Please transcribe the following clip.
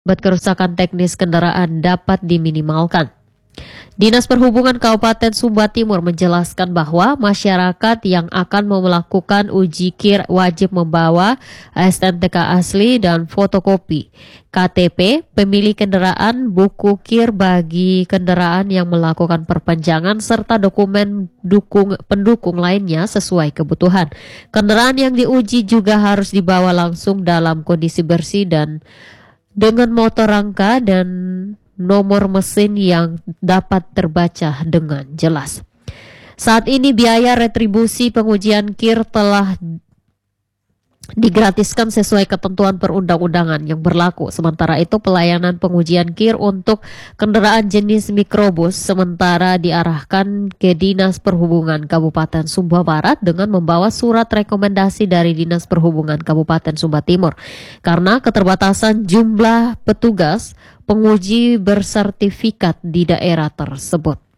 kerusakan teknis kendaraan dapat diminimalkan. Dinas Perhubungan Kabupaten Sumba Timur menjelaskan bahwa masyarakat yang akan melakukan uji KIR wajib membawa STNK asli dan fotokopi KTP pemilik kendaraan, buku KIR bagi kendaraan yang melakukan perpanjangan, serta dokumen pendukung lainnya sesuai kebutuhan. Kendaraan yang diuji juga harus dibawa langsung dalam kondisi bersih dan dengan motor rangka dan nomor mesin yang dapat terbaca dengan jelas. Saat ini biaya retribusi pengujian KIR telah digratiskan sesuai ketentuan perundang-undangan yang berlaku. Sementara itu pelayanan pengujian KIR untuk kendaraan jenis mikrobus sementara diarahkan ke Dinas Perhubungan Kabupaten Sumba Barat dengan membawa surat rekomendasi dari Dinas Perhubungan Kabupaten Sumba Timur. Karena keterbatasan jumlah petugas penguji bersertifikat di daerah tersebut.